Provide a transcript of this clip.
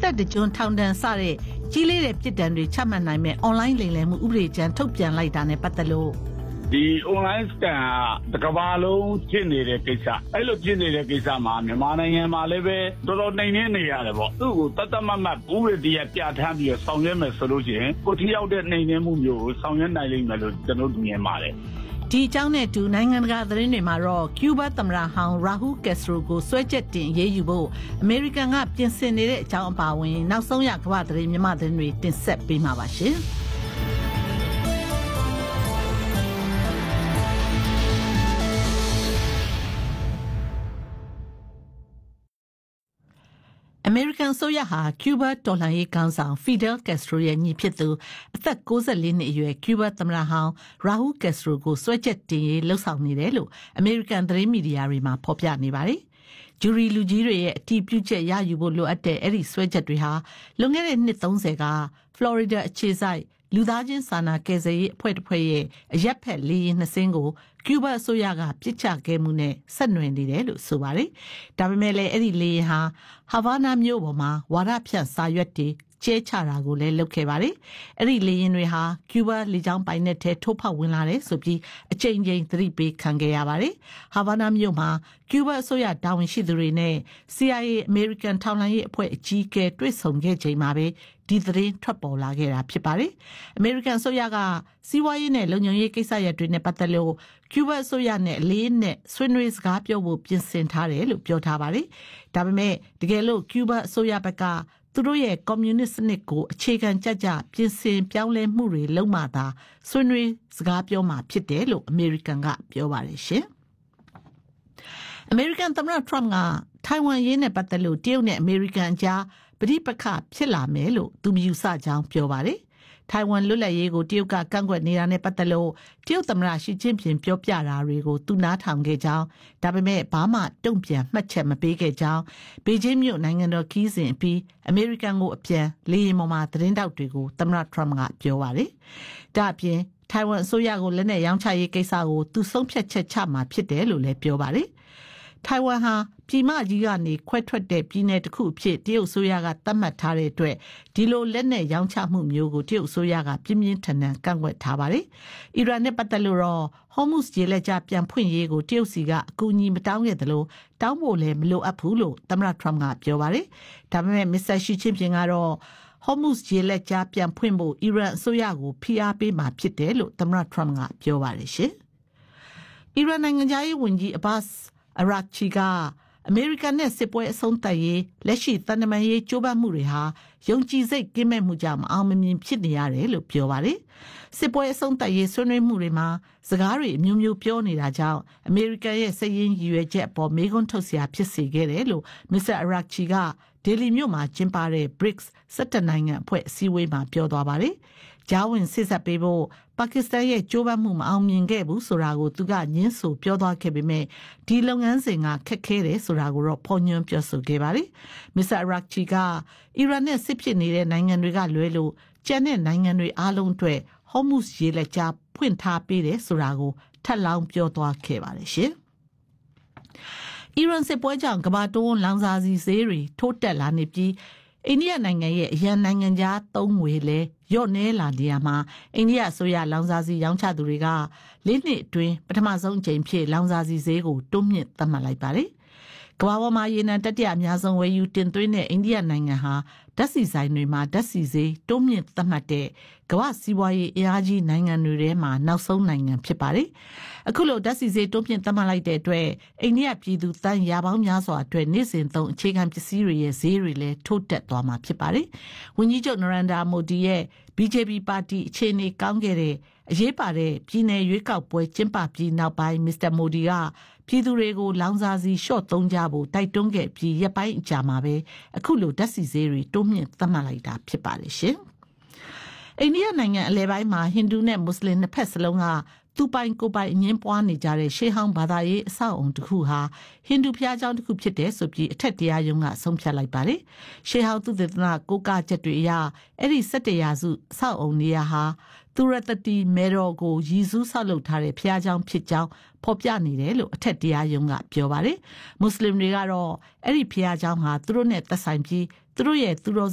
သက်တကြွထောင်ဒဏ်စတဲ့ကြီးလေးတဲ့ပြစ်ဒဏ်တွေချမှတ်နိုင်မဲ့ online လိမ်လည်မှုဥပဒေကြမ်းထုတ်ပြန်လိုက်တာနဲ့ပတ်သက်လို့ဒီ online scam ကတကဘာလုံးဖြစ်နေတဲ့ကိစ္စအဲ့လိုဖြစ်နေတဲ့ကိစ္စမှာမြန်မာနိုင်ငံမှာလည်းပဲတော်တော်နှိမ်နှင်းနေရတယ်ပေါ့သူ့ကိုတတ်မတ်ဥပဒေတရားပြဋ္ဌာန်းပြီးဆောင်ရွက်မယ်ဆိုလို့ရှိရင်ကိုထိရောက်တဲ့နှိမ်နှင်းမှုမျိုးကိုဆောင်ရွက်နိုင်လိမ့်မယ်လို့ကျွန်တော်မြင်ပါတယ်ဒီအကြောင်းနဲ့တူနိုင်ငံတကာသတင်းတွေမှာတော့ကျူးဘားသမ္မတဟောင်းရာဟူကက်စထရိုကိုဆွဲချက်တင်ရေးယူဖို့အမေရိကန်ကပြင်ဆင်နေတဲ့အကြောင်းအပါအဝင်နောက်ဆုံးရကမ္ဘာသတင်းမြန်မာသတင်းတွေတင်ဆက်ပေးမှာပါရှင်အမေရိကန်ဆိုရဟာကျူးဘားတော်လှန်ရေးကောင်ဆောင်ဖီဒဲလ်ကက်စထရိုရဲ့ညီဖြစ်သူအသက်64နှစ်အရွယ်ကျူးဘားသမ္မတဟောင်းရာဟူကက်စထရိုကိုဆွဲချက်တင်ရေးလှုံ့ဆော်နေတယ်လို့အမေရိကန်သတင်းမီဒီယာတွေမှာဖော်ပြနေပါတယ်။ဂျူရီလူကြီးတွေရဲ့အတည်ပြုချက်ရယူဖို့လိုအပ်တဲ့အဲ့ဒီဆွဲချက်တွေဟာလွန်ခဲ့တဲ့နှစ်30ကဖလော်ရီဒါအခြေစိုက်လူသားချင်းစာနာကယ်ဆယ်ရေးအဖွဲ့တစ်ဖွဲ့ရဲ့အရက်ဖက်လေယာဉ်နှစ်စင်းကိုကျူးဘားအစိုးရကပစ်ချခဲ့မှုနဲ့ဆက်နွယ်နေတယ်လို့ဆိုပါတယ်။ဒါပေမဲ့လည်းအဲ့ဒီလေယာဉ်ဟာဟာဗာနာမြို့ပေါ်မှာဝါဒဖြန့်စာရွက်တွေကျဲချတာကိုလည်းလုပ်ခဲ့ပါတယ်။အဲ့ဒီလေယာဉ်တွေဟာကျူးဘားလေကြောင်းပိုင်နက်ထဲထိုးဖောက်ဝင်လာတယ်ဆိုပြီးအကြိမ်ကြိမ်သတိပေးခံခဲ့ရပါတယ်။ဟာဗာနာမြို့မှာကျူးဘားအစိုးရတာဝန်ရှိသူတွေနဲ့ CIA အမေရိကန်ထောက်လှမ်းရေးအဖွဲ့အကြီးအကဲတွေ့ဆုံခဲ့ချိန်မှာပဲဒီသတင်းထွက်ပေါ်လာခဲ့တာဖြစ်ပါတယ်။အမေရိကန်အစိုးရကစီးပွားရေးနဲ့လုံခြုံရေးကိစ္စရပ်တွေနဲ့ပတ်သက်လို့ကျူးဘားအစိုးရနဲ့အလေးနဲ့ဆွေးနွေးစကားပြောဖို့ပြင်ဆင်ထားတယ်လို့ပြောထားပါတယ်။ဒါပေမဲ့တကယ်လို့ကျူးဘားအစိုးရဘက်ကသူတို့ရဲ့ကွန်မြူနစ်စနစ်ကိုအခြေခံကြကြပြင်ဆင်ပြောင်းလဲမှုတွေလုပ်မှသာဆွေးနွေးစကားပြောမှဖြစ်တယ်လို့အမေရိကန်ကပြောပါတယ်ရှင်။အမေရိကန်သမ္မတထရမ့်ကထိုင်ဝမ်ရေးနဲ့ပတ်သက်လို့တရုတ်နဲ့အမေရိကန်အကြားပဋိပက္ခဖြစ်လာမယ်လို့သူမယူဆကြောင်းပြောပါတယ်။ထိုင်ဝမ်လွတ်လပ်ရေးကိုတရုတ်ကကန့်ကွက်နေတာနဲ့ပတ်သက်လို့တရုတ်သမ္မတရှီကျင်းပင်ပြောပြတာတွေကိုသူနားထောင်ခဲ့ကြောင်းဒါပေမဲ့ဘာမှတုံ့ပြန်မှတ်ချက်မပေးခဲ့ကြောင်းဘေကျင်းမြို့နိုင်ငံတော်ခီးစဉ်အပြီးအမေရိကန်ကိုအပြန်လေယာဉ်ပေါ်မှာသတင်းတောက်တွေကိုသမ္မတထရမ့်ကပြောပါတယ်။ဒါ့အပြင်ထိုင်ဝမ်အစိုးရကိုလက်နက်ရောင်းချရေးကိစ္စကိုသူဆုံးဖြတ်ချက်ချမှာဖြစ်တယ်လို့လည်းပြောပါတယ်။ထိုင်ဝမ်ဟာပြည်မကြီးကနေခွဲထွက်တဲ့ပြည်နယ်တစ်ခုအဖြစ်တရုတ်ဆိုရကသတ်မှတ်ထားတဲ့အတွက်ဒီလိုလက်နက်ရောင်းချမှုမျိုးကိုတရုတ်ဆိုရကပြင်းပြင်းထန်ထန်ကန့်ကွက်ထားပါတယ်။အီရန်နဲ့ပတ်သက်လို့တော့ဟော်မုစ်ရေလက်ကြားပြန်ဖွင့်ရေးကိုတရုတ်စီကအကူအညီမတောင်းခဲ့သလိုတောင်းဖို့လည်းမလိုအပ်ဘူးလို့သမ္မတထရမ့်ကပြောပါတယ်။ဒါပေမဲ့မစ္စတာရှီကျင်းပင်ကတော့ဟော်မုစ်ရေလက်ကြားပြန်ဖွင့်ဖို့အီရန်အစိုးရကိုဖိအားပေးမှာဖြစ်တယ်လို့သမ္မတထရမ့်ကပြောပါတယ်ရှင်။အီရန်နိုင်ငံသားရေးဝန်ကြီးအဘတ်အရာချီကအမေရိကန်နဲ့စစ်ပွဲအဆုံးသတ်ရေးလက်ရှိသံတမန်ရေးကြိုးပမ်းမှုတွေဟာယုံကြည်စိတ်ကင်းမဲ့မှုကြောင့်မအောင်မမြင်ဖြစ်နေရတယ်လို့ပြောပါတယ်။စစ်ပွဲအဆုံးသတ်ရေးဆွေးနွေးမှုတွေမှာစကားတွေအမျိုးမျိုးပြောနေတာကြောင့်အမေရိကန်ရဲ့စိတ်ရင်းရည်ရွယ်ချက်အပေါ်မေးခွန်းထုတ်စရာဖြစ်စေခဲ့တယ်လို့မစ္စတာအရာချီကဒေလီမြို့မှာကျင်းပတဲ့ BRICS 17နိုင်ငံအဖွဲ့အစည်းအဝေးမှာပြောသွားပါတယ်။ဂျာဝင်စစ်ဆက်ပေးဖို့ပါကစ္စတန်ရဲ့ကြိုးပမ်းမှုမအောင်မြင်ခဲ့ဘူးဆိုတာကိုသူကညှင်းဆိုပြောသွားခဲ့ပေမဲ့ဒီလုပ်ငန်းစဉ်ကခက်ခဲတယ်ဆိုတာကိုတော့ဖော်ညွှန်းပြောဆိုခဲ့ပါတယ်။မစ္စတာရာချီကအီရန်နဲ့စစ်ဖြစ်နေတဲ့နိုင်ငံတွေကလွဲလို့ကျန်တဲ့နိုင်ငံတွေအားလုံးအတွက်ဟော်မုစ်ရေလက်ကြားဖွင့်ထားပေးတယ်ဆိုတာကိုထပ်လောင်းပြောသွားခဲ့ပါတယ်ရှင်။အီရန်စစ်ပွဲကြောင့်ကမ္ဘာတဝန်းလောင်စာဆီဈေးတွေထိုးတက်လာနေပြီးအိန္ဒိယနိုင်ငံရဲ့အရန်နိုင်ငံသားသုံးငွေလဲရော့နဲလာနေရမှာအိန္ဒိယအစိုးရလောင်စာဆီရောင်းချသူတွေက၄နှစ်အတွင်းပထမဆုံးအကြိမ်ဖြစ်လောင်စာဆီဈေးကိုတိုးမြင့်သတ်မှတ်လိုက်ပါတယ်။ကမ္ဘာပေါ်မှာရေနံတတိယအများဆုံးဝယ်ယူတင်သွင်းတဲ့အိန္ဒိယနိုင်ငံဟာဓာတ်ဆီဆိုင်တွေမှာဓာတ်ဆီဈေးတိုးမြင့်သတ်မှတ်တဲ့ကမ္ဘာစီးပွားရေးအင်အားကြီးနိုင်ငံတွေထဲမှာနောက်ဆုံးနိုင်ငံဖြစ်ပါတယ်။အခုလိုဓာတ်ဆီဈေးတိုးမြင့်သတ်မှတ်လိုက်တဲ့အတွက်အိန္ဒိယပြည်သူတန်းရာပေါင်းများစွာအတွက်နေ့စဉ်သုံးအခြေခံပစ္စည်းတွေရဲ့ဈေးတွေလည်းထိုးတက်သွားမှာဖြစ်ပါတယ်။ဝန်ကြီးချုပ်နရန်ဒါမိုဒီရဲ့ BJP ပါတီအခြေအနေကောင်းခဲ့တဲ့အရေးပါတဲ့ပြည်내ရွေးကောက်ပွဲကျင်းပပြီးနောက်ပိုင်းမစ္စတာမိုဒီကပြည်သူတွေကိုလောင်စာဆီရှော့သုံးကြဖို့တိုက်တွန်းခဲ့ပြီးရက်ပိုင်းအကြာမှာပဲအခုလိုဓာတ်ဆီဈေးတွေတိုးမြင့်သတ်မှတ်လိုက်တာဖြစ်ပါတယ်ရှင်။အိန္ဒိယနိုင်ငံအလယ်ပိုင်းမှာဟိန္ဒူနဲ့မွတ်စလင်နှစ်ဖက်စလုံးကသူပိုင်ကိုပိုင်အငင်းပွားနေကြတဲ့ရှေးဟောင်းဘာသာရေးအဆောက်အုံတစ်ခုဟာဟိန္ဒူဘုရားကျောင်းတစ်ခုဖြစ်တဲ့ဆိုပြီးအထက်တရားရုံးကဆုံးဖြတ်လိုက်ပါတယ်။ရှေးဟောင်းသုတေသနကိုးကားချက်တွေအရအဲ့ဒီ17ရာစုအဆောက်အုံနေရာဟာသူရတတိမေတော်ကိုရည်စူးဆောက်လုပ်ထားတဲ့ဘုရားကျောင်းဖြစ်ကြောင်းဖော်ပြနေတယ်လို့အထက်တရားရုံးကပြောပါတယ်။မွတ်စလင်တွေကတော့အဲ့ဒီဘုရားကျောင်းဟာသူတို့နဲ့သက်ဆိုင်ပြီးသူတို့ရဲ့သူတော်